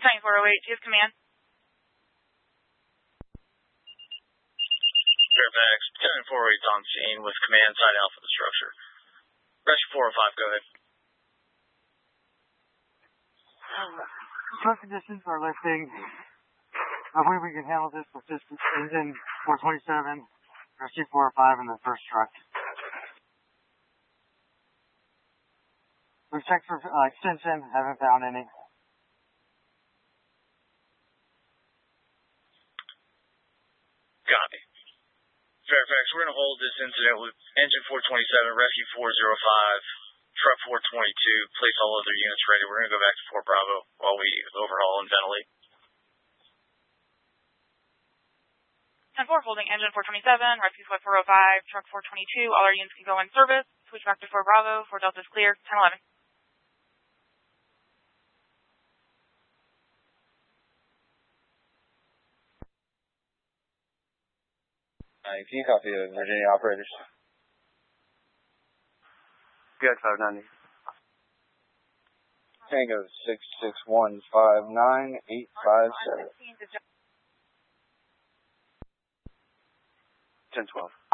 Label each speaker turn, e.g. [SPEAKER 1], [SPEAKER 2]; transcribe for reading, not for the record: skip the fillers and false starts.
[SPEAKER 1] Titan 408, do you have command?
[SPEAKER 2] Fairfax, Titan 408 is on scene with command side alpha the structure. Rescue 405, go ahead.
[SPEAKER 3] Trust conditions are lifting. I believe we can handle this with just engine 427, Rescue 405, and the first truck. We've checked for extension, haven't found any.
[SPEAKER 2] Copy. Fairfax, we're going to hold this incident with engine 427, Rescue 405, truck 422. Place all other units ready. We're going to go back to Fort Bravo while we overhaul and ventilate.
[SPEAKER 1] 10-4, holding engine 427, Rescue 405, truck 422. All our units can go in service. Switch back to Fort Bravo. Fort Delta is clear. 10-11.
[SPEAKER 4] Can you copy the Virginia operators?
[SPEAKER 3] Good, 590.
[SPEAKER 4] Tango 66159-857.
[SPEAKER 3] 10-12.